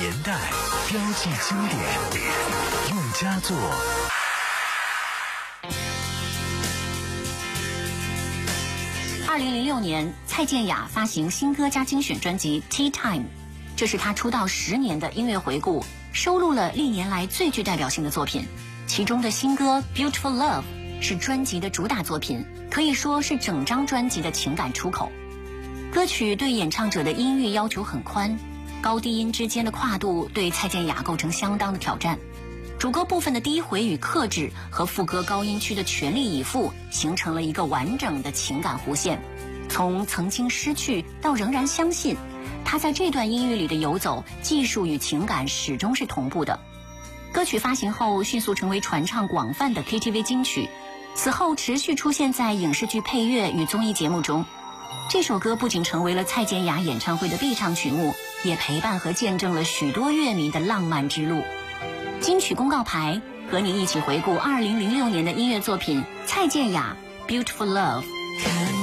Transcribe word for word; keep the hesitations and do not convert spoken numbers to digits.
年代，标记经典，用佳作。 二零零六年，蔡健雅发行新歌加精选专辑《Tea Time》，这是她出道十年的音乐回顾，收录了历年来最具代表性的作品。其中的新歌《Beautiful Love》是专辑的主打作品，可以说是整张专辑的情感出口。歌曲对演唱者的音域要求很宽，高低音之间的跨度对蔡健雅构成相当的挑战。主歌部分的低回与克制和副歌高音区的全力以赴，形成了一个完整的情感弧线。从曾经失去到仍然相信，他在这段音域里的游走，技术与情感始终是同步的。歌曲发行后迅速成为传唱广泛的 K T V 金曲，此后持续出现在影视剧配乐与综艺节目中。这首歌不仅成为了蔡健雅演唱会的必唱曲目，也陪伴和见证了许多乐迷的浪漫之路。金曲公告牌和你一起回顾二零零六年的音乐作品蔡健雅 Beautiful Love。